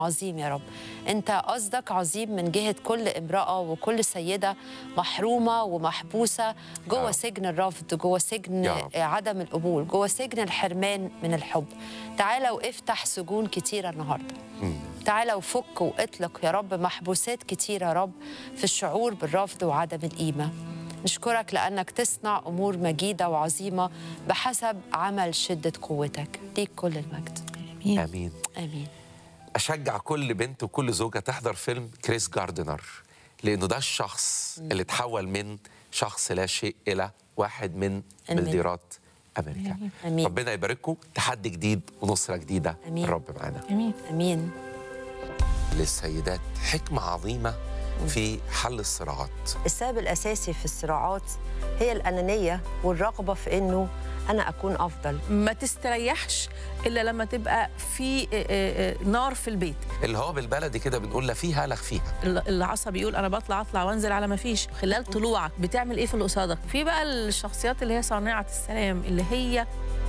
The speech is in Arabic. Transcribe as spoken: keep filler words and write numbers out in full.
عظيم يا رب. أنت قصدك عظيم من جهة كل امرأة وكل سيدة محرومة ومحبوسة جوه سجن الرفض، جوه سجن عدم القبول، جوه سجن الحرمان من الحب. تعالى وافتح سجون كتيرة النهاردة. تعالى وفك واطلق يا رب محبوسات كتيرة يا رب في الشعور بالرفض وعدم القيمة. نشكرك لأنك تصنع أمور مجيدة وعظيمة بحسب عمل شدة قوتك. ليك كل المجد. آمين. آمين. آمين. أشجع كل بنت وكل زوجة تحضر فيلم كريس جاردنر، لأنه ده الشخص م. اللي تحول من شخص لا شيء إلى واحد من مليارات أمريكا. أمين. ربنا يبارككم، تحدي جديد ونصرة جديدة. أمين. الرب معانا. أمين. أمين. للسيدات حكمة عظيمة في حل الصراعات. السبب الأساسي في الصراعات هي الأنانية والرغبة في إنه أنا أكون أفضل. ما تستريحش إلا لما تبقى في نار في البيت، اللي هو بالبلدي كده بنقول لا فيها لا فيها. العصبي يقول أنا بطلع أطلع وأنزل على ما فيش. خلال طلوعك بتعمل إيه في اللي قصادك؟ في بقى الشخصيات اللي هي صانعة السلام، اللي هي